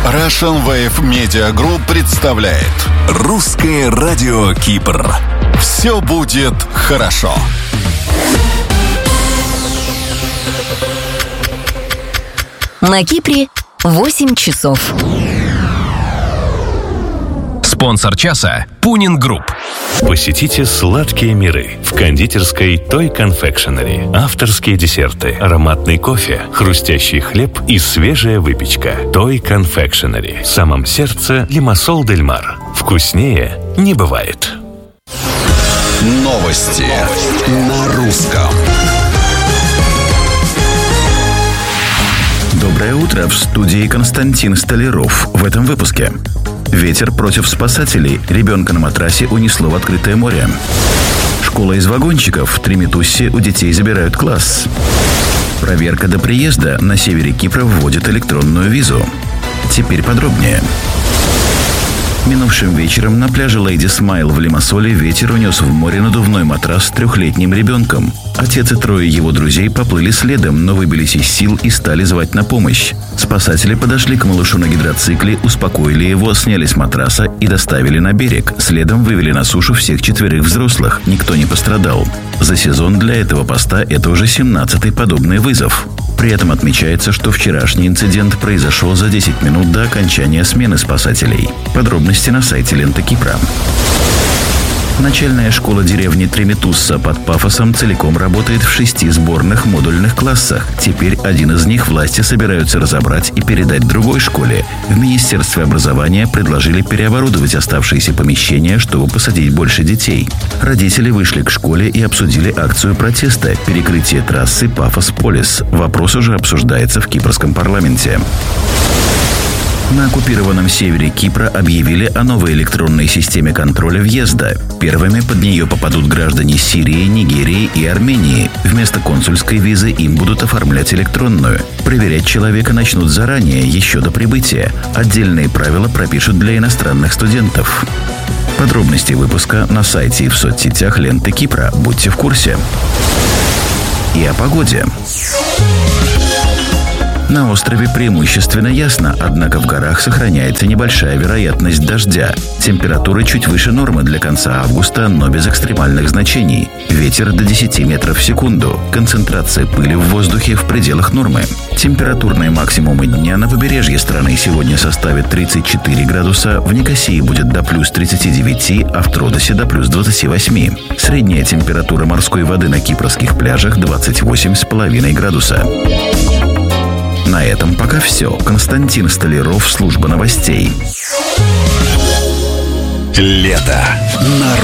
Russian Wave Media Group представляет Русское радио Кипр. «Все будет хорошо». На Кипре 8 часов. Спонсор часа – Пунин Групп. Посетите сладкие миры в кондитерской Той Confectionery. Авторские десерты, ароматный кофе, хрустящий хлеб и свежая выпечка. Той Confectionery. В самом сердце Лимассол дель Мар. Вкуснее не бывает. Новости на русском. Доброе утро, в студии Константин Столяров. В этом выпуске. Ветер против спасателей. Ребенка на матрасе унесло в открытое море. Школа из вагончиков. В Тремитуссе у детей забирают класс. Проверка до приезда. На севере Кипра вводят электронную визу. Теперь подробнее. Минувшим вечером на пляже Лейди Смайл в Лимассоле ветер унес в море надувной матрас с 3-летним ребенком. Отец и 3 его друзей поплыли следом, но выбились из сил и стали звать на помощь. Спасатели подошли к малышу на гидроцикле, успокоили его, сняли с матраса и доставили на берег. Следом вывели на сушу всех 4 взрослых. Никто не пострадал. За сезон для этого поста это уже 17-й подобный вызов. При этом отмечается, что вчерашний инцидент произошел за 10 минут до окончания смены спасателей. Подробности на сайте Лента Кипра. Начальная школа деревни Тремитусса под Пафосом целиком работает в 6 сборных модульных классах. Теперь один из них власти собираются разобрать и передать другой школе. В Министерстве образования предложили переоборудовать оставшиеся помещения, чтобы посадить больше детей. Родители вышли к школе и обсудили акцию протеста – перекрытие трассы Пафос-Полис. Вопрос уже обсуждается в кипрском парламенте. На оккупированном севере Кипра объявили о новой электронной системе контроля въезда. Первыми под нее попадут граждане Сирии, Нигерии и Армении. Вместо консульской визы им будут оформлять электронную. Проверять человека начнут заранее, еще до прибытия. Отдельные правила пропишут для иностранных студентов. Подробности выпуска на сайте и в соцсетях Ленты Кипра. Будьте в курсе. И о погоде. На острове преимущественно ясно, однако в горах сохраняется небольшая вероятность дождя. Температура чуть выше нормы для конца августа, но без экстремальных значений. Ветер до 10 метров в секунду. Концентрация пыли в воздухе в пределах нормы. Температурные максимумы дня на побережье страны сегодня составят 34 градуса, в Никосии будет до плюс 39, а в Тродосе до плюс 28. Средняя температура морской воды на кипрских пляжах 28,5 градуса. На этом пока все. Константин Столяров, служба новостей. Лето на